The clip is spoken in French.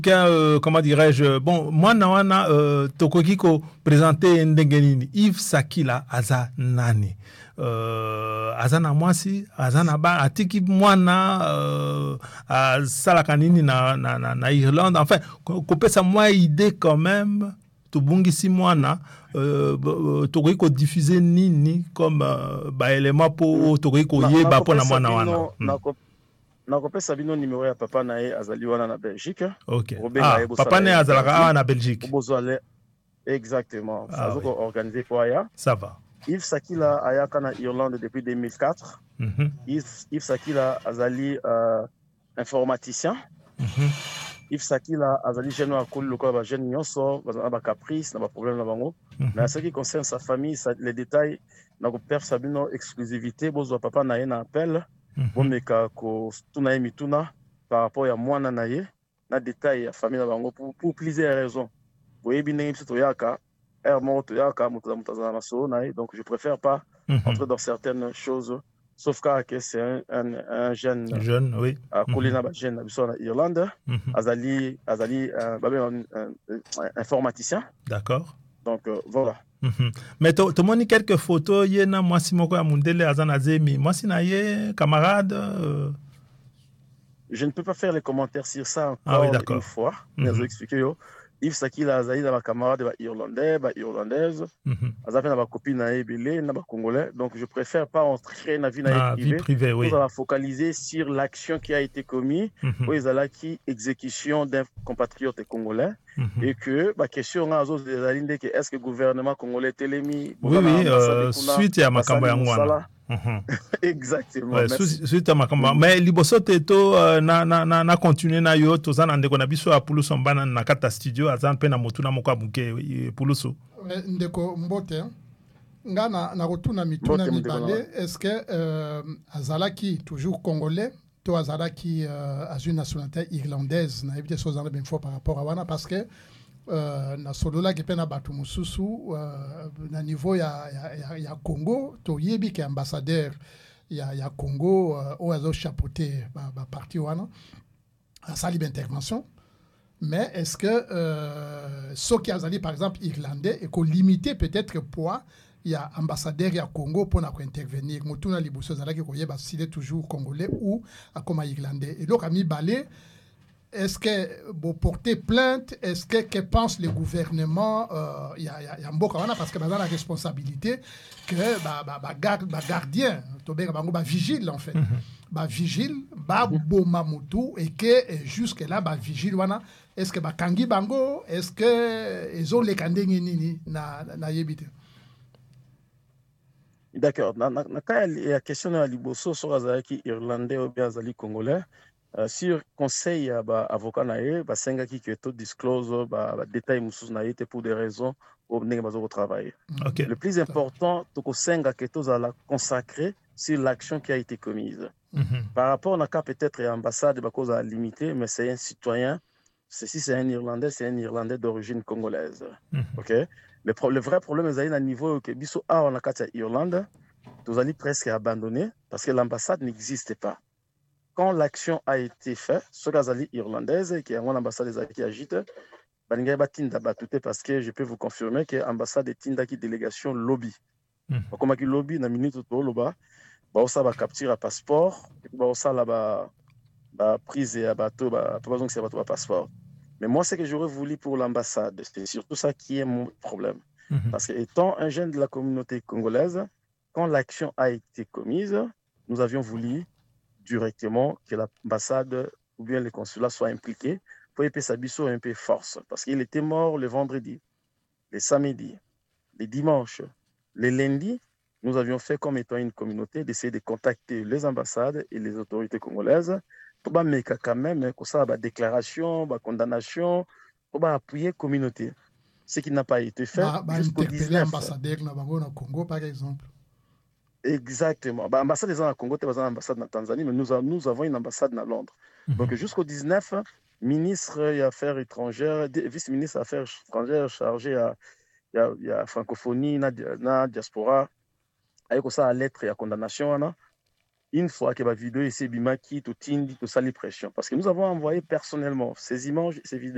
Comment dirais-je, bon, moi, nawana, Tokokiko présenté Ndengenini, Yves Sakila, Aza Nani. Azana mwasi, azana ba, atiki mwana, salakanini na Irlande. Enfin, couper sa moi idée quand même, Tubungisi mwana, Tokokiko diffuser nini comme, élément pour Tokokiko yeba pour na mwana wana. nakopesa bino numéro ya papa na ye azali wana na Belgique. Ok. Papa na ye azalaka na Belgique. Exactement. Ça oui. Organisé pour aya. Ça va. Yves Sakila ayaka na Irlande depuis 2004. Yves Sakila azali informaticien. Yves Sakila azali jeune wa kulu ko ba jeune nyonso ba caprice na ba problème na bango. Mais en ce qui concerne sa famille, les détails na ko perdre sabino exclusivité bozo papa na ye na appel. Bomeka ko tuna mituna par rapport à mwana na ye na détail ya famille na bango pour plusieurs raisons. Boye binengi pso yaka moto yaka moto mutazana maso na ye, donc je préfère pas entrer dans certaines choses sauf que c'est un jeune oui kolina ba jeune na biso na Irlande azali informaticien. D'accord. Donc voilà. Mais tu as quelques photos, il y a moi si moko ya mundele azana zemi, moi si na ye camarade. Je ne peux pas faire les commentaires sur ça encore une fois. Mais je vais expliquer. Yves Sakila azali na ba camarade ba irlandais, ba irlandaise, azafi na ba copine na ebele na ba congolais. Donc je préfère pas entrer na vie na privée. Oui. Nous allons focaliser sur l'action qui a été commise pour les exécution d'un compatriote congolais et que ba question nga zo ezali que est-ce que le gouvernement congolais telemi oui suite à makambo ya ngwana. Exactement. Ouais, suite à makambo. Mais liboso teto na continuer na yo to za na ndeko na biso ya puluso mbana na kata studio azan pe na motu na moko abuke puluso. Ndeko mbote nga na rotuna mituna mibale, est-ce que azalaki toujours congolais to azalaki à une nationalité irlandaise na éviter choses en bien fois par rapport à wana parce que na solola ki pena batu mususu na niveau ya Congo to yebi ki ambassadeur ya Congo o azo chapeauté ba parti wana a sali d'intervention. Mais est-ce que ceux qui azali par exemple irlandais et ko limiter peut-être poids il y a ambassadeur ya Congo pour intervenir mutuna libuso zalaki ko yeba s'il est toujours congolais ou à comme irlandais et donc ami balé. Est-ce que vous portez plainte? Est-ce que pense le gouvernement? Il y a un beau parce que dans la responsabilité que gardien, vigile en fait, vigile, bomamoutou et que jusque là vigile wana. Est-ce que kangi bango? Est-ce que ils ont les kandengini nini na yebite? D'accord. Il y a question de liboso sur azaki irlandais ou bien azali congolais. Sur conseil avocat nae basenga ki que tout disclose détail musus nae pour des raisons au nenge bazo travailler. Le plus important to ko senga que tous ala consacrer sur l'action qui a été commise. Par rapport à cas peut-être ambassade ba cause à limiter mais c'est un citoyen, si c'est un Irlandais d'origine congolaise. OK? Le vrai problème c'est à niveau que biso on a kata Irlande, tous allez presque abandonner parce que l'ambassade n'existe pas. Quand l'action a été faite, ce Gazali irlandaise, qui est mon ambassade qui agite, parce que je peux vous confirmer que l'ambassade est une délégation lobby. Comme qui lobby, na minute tout loba, ça va capturer un passeport, et puis ça là prise à bateau, pas besoin que c'est bateau passeport. Mais moi, ce que j'aurais voulu pour l'ambassade, c'est surtout ça qui est mon problème. Parce que étant un jeune de la communauté congolaise, quand l'action a été commise, nous avions voulu directement que l'ambassade ou bien les consulats soient impliqués pour que ça soit un peu force. Parce qu'il était mort le vendredi, le samedi, les dimanches, les lundis. Nous avions fait comme étant une communauté d'essayer de contacter les ambassades et les autorités congolaises pour mettre quand même ça déclaration, condamnation, pour appuyer la communauté. Ce qui n'a pas été fait. Jusqu'au 19. Ambassadeur na Congo par exemple. Exactement. L'ambassade est en Congo, c'est l'ambassade en Tanzanie, mais nous avons une ambassade à Londres. Donc jusqu'au 19, ministre des Affaires étrangères, vice-ministre des Affaires étrangères chargé à la francophonie, na diaspora, avec ça à lettre et à condamnation, une fois que la vidéo est bimaki, tout sali pression. Parce que nous avons envoyé personnellement ces images, ces vidéos.